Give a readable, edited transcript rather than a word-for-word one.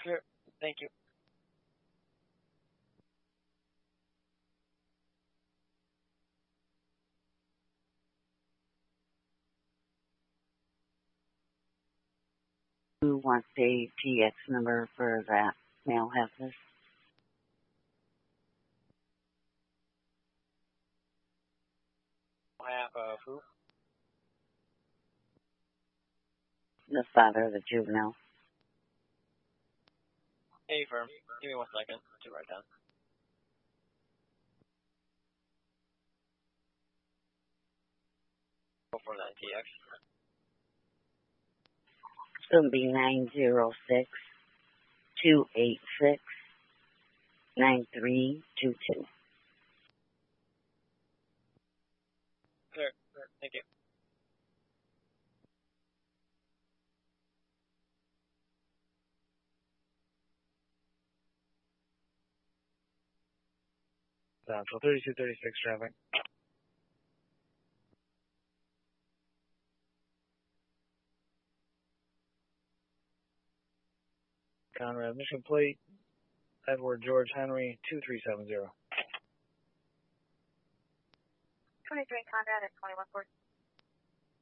Clear. Thank you. Who wants the TX number for that male heifers? Who? The father of the juvenile. Hey, firm. Give me 1 second to write down. Go for that TX. It's going to be 906-286-9322. Clear. Thank you. Central 3236 traffic. Conrad, mission plate, Edward George Henry 2370. 23 Conrad at 2114.